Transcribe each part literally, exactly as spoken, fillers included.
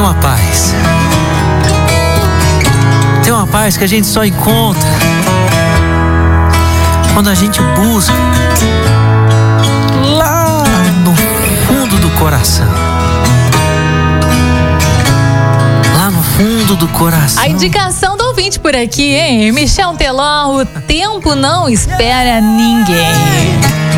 uma paz. Tem uma paz que a gente só encontra quando a gente busca lá no fundo do coração. Lá no fundo do coração. A indicação do ouvinte por aqui, hein? Michel Teló, o tempo não espera ninguém.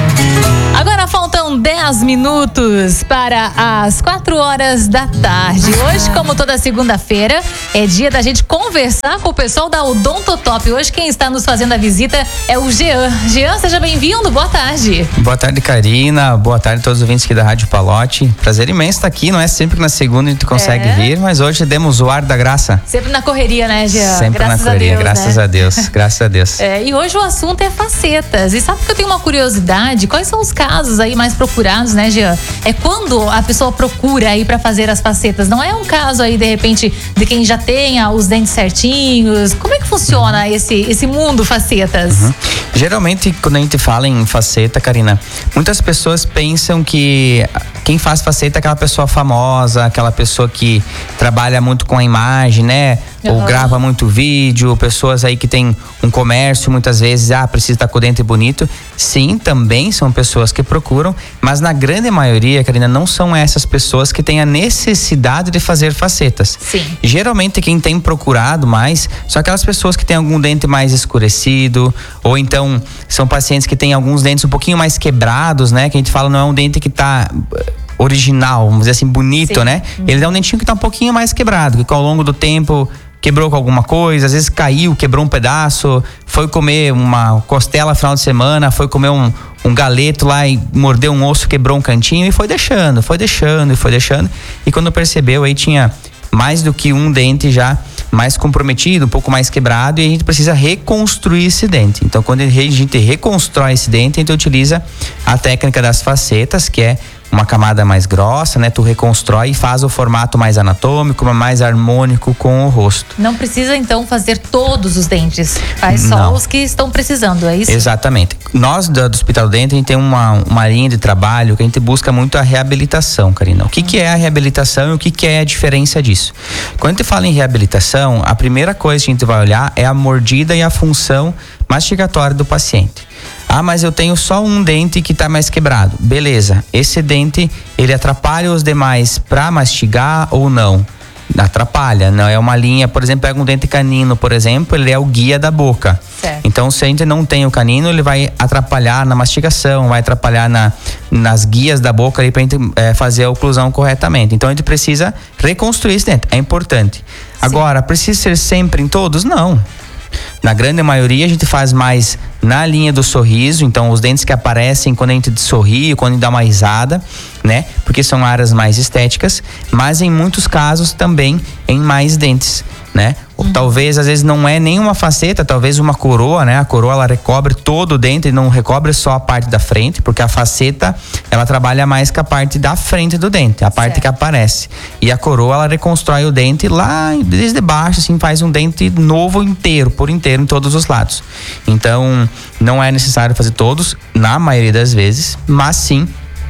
Agora faltam dez minutos para as quatro horas da tarde. Hoje, como toda segunda-feira, é dia da gente conversar com o pessoal da Odontotop. Hoje quem está nos fazendo a visita é o Jean. Jean, seja bem-vindo, boa tarde. Boa tarde, Karina. Boa tarde a todos os ouvintes aqui da Rádio Palote. Prazer imenso estar aqui, não é sempre que na segunda a gente consegue é. vir, mas hoje demos o ar da graça. Sempre na correria, né, Jean? Sempre graças na correria, a Deus, graças né? a Deus, graças a Deus. É, e hoje o assunto é facetas. E sabe que eu tenho uma curiosidade? Quais são os casos aí mais procurados, né, Jean? É quando a pessoa procura aí pra fazer as facetas. Não é um caso aí, de repente, de quem já tenha os dentes certinhos. Como é que funciona uhum. esse, esse mundo facetas? Uhum. Geralmente, quando a gente fala em faceta, Karina, muitas pessoas pensam que quem faz faceta é aquela pessoa famosa, aquela pessoa que trabalha muito com a imagem, né? Ou uhum. grava muito vídeo, pessoas aí que tem um comércio, muitas vezes, ah, precisa estar com o dente bonito. Sim, também são pessoas que procuram, mas na grande maioria, Karina, não são essas pessoas que têm a necessidade de fazer facetas. Sim. Geralmente quem tem procurado mais são aquelas pessoas que têm algum dente mais escurecido, ou então são pacientes que têm alguns dentes um pouquinho mais quebrados, né? Que a gente fala não é um dente que tá original, vamos dizer assim, bonito, Sim. né? Uhum. Ele é um dentinho que tá um pouquinho mais quebrado, que ao longo do tempo quebrou com alguma coisa, às vezes caiu, quebrou um pedaço, foi comer uma costela no final de semana, foi comer um, um galeto lá e mordeu um osso, quebrou um cantinho e foi deixando, foi deixando e foi deixando. E quando percebeu, aí tinha mais do que um dente já mais comprometido, um pouco mais quebrado, e a gente precisa reconstruir esse dente. Então, quando a gente reconstrói esse dente, a gente utiliza a técnica das facetas, que é uma camada mais grossa, né? Tu reconstrói e faz o formato mais anatômico, mais harmônico com o rosto. Não precisa, então, fazer todos os dentes. Faz só Não. os que estão precisando, é isso? Exatamente. Nós, do, do Hospital do Dente, a gente tem uma, uma linha de trabalho que a gente busca muito a reabilitação, Karina. O que, hum. que é a reabilitação e o que, que é a diferença disso? Quando a gente fala em reabilitação, a primeira coisa que a gente vai olhar é a mordida e a função mastigatória do paciente. Ah, mas eu tenho só um dente que tá mais quebrado. Beleza. Esse dente, ele atrapalha os demais para mastigar ou não? Atrapalha. Não é uma linha, por exemplo, pega um dente canino, por exemplo, ele é o guia da boca. Certo. Então, se a gente não tem o canino, ele vai atrapalhar na mastigação, vai atrapalhar na, nas guias da boca ali pra gente é, fazer a oclusão corretamente. Então, a gente precisa reconstruir esse dente. É importante. Sim. Agora, precisa ser sempre em todos? Não. Na grande maioria a gente faz mais na linha do sorriso, então os dentes que aparecem quando a gente sorri, quando a gente dá uma risada, né? Porque são áreas mais estéticas, mas em muitos casos também em mais dentes, né? Uhum. Talvez às vezes não é nenhuma faceta, talvez uma coroa, né? A coroa ela recobre todo o dente e não recobre só a parte da frente, porque a faceta ela trabalha mais com a parte da frente do dente, a parte certo. que aparece. E a coroa ela reconstrói o dente lá desde baixo, assim, faz um dente novo inteiro, por inteiro em todos os lados. Então, não é necessário fazer todos, na maioria das vezes, mas sim,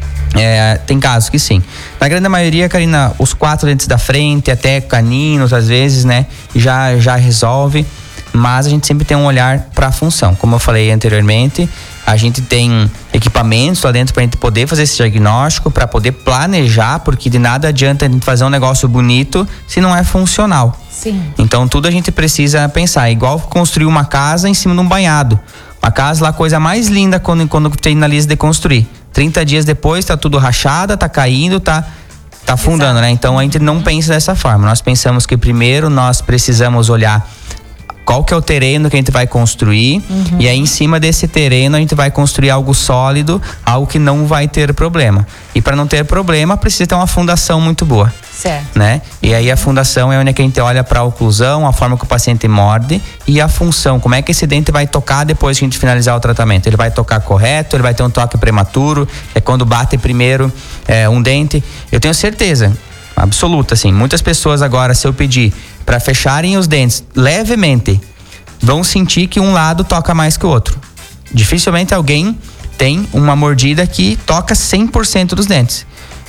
é, tem casos que sim. Na grande maioria, Karina, os quatro dentes da frente, até caninos às vezes, né, já, já resolve, mas a gente sempre tem um olhar para a função. Como eu falei anteriormente, a gente tem equipamentos lá dentro para a gente poder fazer esse diagnóstico, para poder planejar, porque de nada adianta a gente fazer um negócio bonito se não é funcional. Sim. Então tudo a gente precisa pensar, igual construir uma casa em cima de um banhado. Uma casa lá, a coisa mais linda quando, quando finaliza de construir. trinta dias depois tá tudo rachada, tá caindo, tá, tá afundando, né? Então a gente não pensa dessa forma. Nós pensamos que primeiro nós precisamos olhar qual que é o terreno que a gente vai construir, uhum. e aí em cima desse terreno a gente vai construir algo sólido, algo que não vai ter problema. E para não ter problema precisa ter uma fundação muito boa. Certo. Né? E aí a fundação é onde a gente olha para a oclusão, a forma que o paciente morde e a função, como é que esse dente vai tocar depois que a gente finalizar o tratamento. Ele vai tocar correto, ele vai ter um toque prematuro, é quando bate primeiro é, um dente. Eu tenho certeza absoluta, assim, muitas pessoas agora, se eu pedir para fecharem os dentes levemente, vão sentir que um lado toca mais que o outro. Dificilmente alguém tem uma mordida que toca cem por cento dos dentes.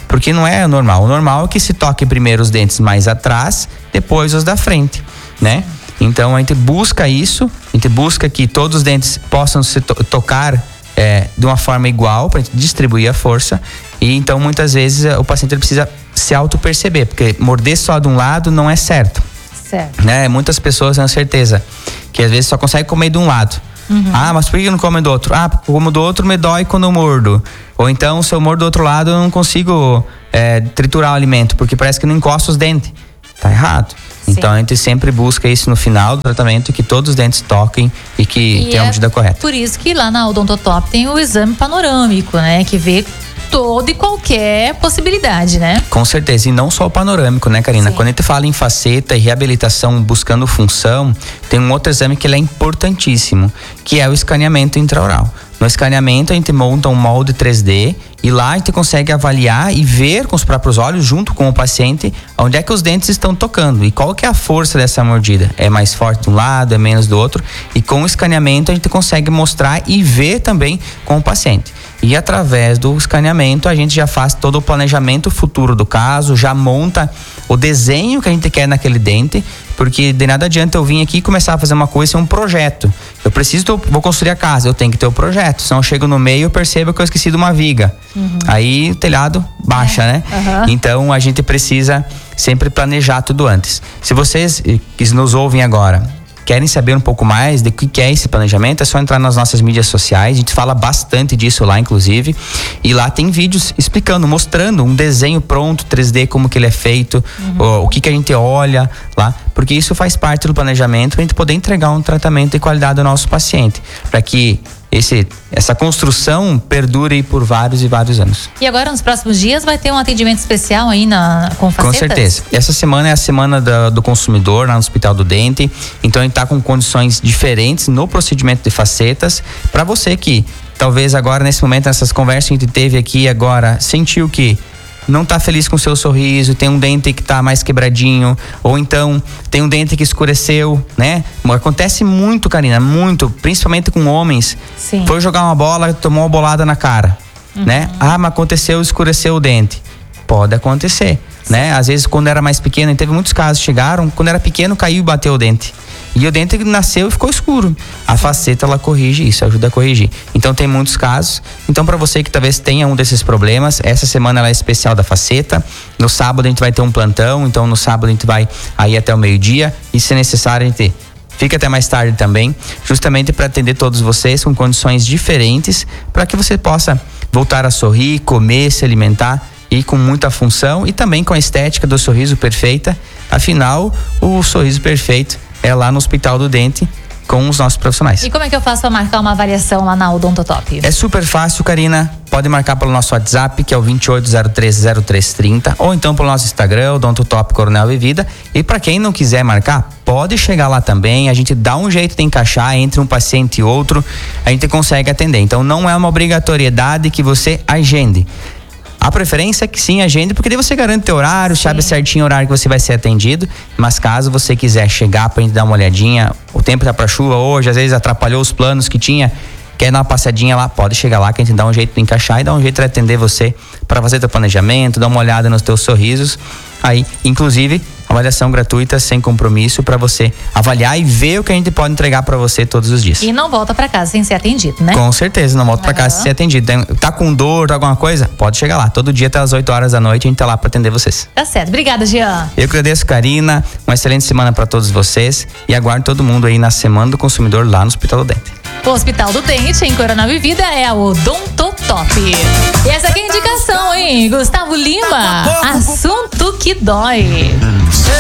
Porque não é normal. O normal é que se toque primeiro os dentes mais atrás, depois os da frente, né? Então a gente busca isso, a gente busca que todos os dentes possam se to- tocar é, de uma forma igual, para distribuir a força. E então muitas vezes o paciente ele precisa se auto-perceber, porque morder só de um lado não é certo. Certo. Né? Muitas pessoas têm a certeza que às vezes só consegue comer de um lado. Uhum. Ah, mas por que eu não como do outro? Ah, porque como do outro me dói quando eu mordo. Ou então, se eu mordo do outro lado, eu não consigo é, triturar o alimento, porque parece que não encosta os dentes. Tá errado. Sim. Então a gente sempre busca isso no final do tratamento, que todos os dentes toquem e que e tenham a é medida correta. Por isso que lá na Odontotop tem o exame panorâmico, né? Que vê toda e qualquer possibilidade, né? Com certeza, e não só o panorâmico, né, Karina? Sim. Quando a gente fala em faceta e reabilitação buscando função, tem um outro exame que ele é importantíssimo, que é o escaneamento intraoral. No escaneamento a gente monta um molde três D e lá a gente consegue avaliar e ver com os próprios olhos, junto com o paciente, onde é que os dentes estão tocando e qual que é a força dessa mordida. É mais forte de um lado, é menos do outro, e com o escaneamento a gente consegue mostrar e ver também com o paciente. E através do escaneamento a gente já faz todo o planejamento futuro do caso, já monta o desenho que a gente quer naquele dente, porque de nada adianta eu vir aqui e começar a fazer uma coisa, é um projeto. Eu preciso, eu vou construir a casa, eu tenho que ter o projeto, senão eu chego no meio e percebo que eu esqueci de uma viga. Uhum. Aí o telhado baixa, é. né? Uhum. Então a gente precisa sempre planejar tudo antes. Se vocês que nos ouvem agora querem saber um pouco mais de o que é esse planejamento, é só entrar nas nossas mídias sociais, a gente fala bastante disso lá, inclusive, e lá tem vídeos explicando, mostrando um desenho pronto, três D, como que ele é feito, uhum. o, o que que a gente olha lá, porque isso faz parte do planejamento para a gente poder entregar um tratamento de qualidade ao nosso paciente, para que esse, essa construção perdure por vários e vários anos. E agora, nos próximos dias, vai ter um atendimento especial aí na, com facetas? Com certeza. Essa semana é a semana da, do consumidor lá no Hospital do Dente. Então a gente está com condições diferentes no procedimento de facetas. Para você que talvez agora, nesse momento, nessas conversas que a gente teve aqui agora, sentiu que não tá feliz com o seu sorriso, tem um dente que tá mais quebradinho, ou então tem um dente que escureceu, né? Acontece muito, Karina, muito, principalmente com homens. Sim. Foi jogar uma bola, tomou uma bolada na cara, uhum. né? Ah, mas aconteceu, escureceu o dente. Pode acontecer, Sim. né? Às vezes quando era mais pequeno, teve muitos casos, chegaram, quando era pequeno caiu e bateu o dente. E o dente nasceu e ficou escuro. A faceta, ela corrige isso, ajuda a corrigir. Então tem muitos casos. Então para você que talvez tenha um desses problemas, essa semana ela é especial da faceta. No sábado a gente vai ter um plantão, então no sábado a gente vai aí até o meio-dia. E se necessário a gente fica até mais tarde também, justamente para atender todos vocês com condições diferentes, para que você possa voltar a sorrir, comer, se alimentar e com muita função e também com a estética do sorriso perfeita. Afinal, o sorriso perfeito é lá no Hospital do Dente com os nossos profissionais. E como é que eu faço para marcar uma avaliação lá na Odontotop? É super fácil, Karina. Pode marcar pelo nosso WhatsApp, que é o vinte e oito zero três zero três trinta, ou então pelo nosso Instagram, Odontotop Coronel Vivida. E para quem não quiser marcar, pode chegar lá também. A gente dá um jeito de encaixar entre um paciente e outro. A gente consegue atender. Então não é uma obrigatoriedade que você agende. A preferência é que sim, agende, porque daí você garante teu horário, sim. sabe certinho o horário que você vai ser atendido. Mas caso você quiser chegar pra gente dar uma olhadinha, o tempo tá pra chuva hoje, às vezes atrapalhou os planos que tinha, quer dar uma passadinha lá, pode chegar lá que a gente dá um jeito de encaixar e dá um jeito de atender você para fazer teu planejamento, dar uma olhada nos teus sorrisos. Aí, inclusive, avaliação gratuita, sem compromisso, para você avaliar e ver o que a gente pode entregar para você todos os dias. E não volta para casa sem ser atendido, né? Com certeza, não volta uhum. para casa sem ser atendido. Tá com dor, alguma coisa? Pode chegar lá. Todo dia até às oito horas da noite a gente tá lá para atender vocês. Tá certo. Obrigada, Jean. Eu agradeço, Karina. Uma excelente semana para todos vocês e aguardo todo mundo aí na Semana do Consumidor lá no Hospital do Dente. O Hospital do Dente em Coronel Vivida é a Odontotop. E essa aqui é a indicação, hein? Gustavo Lima, assunto que dói.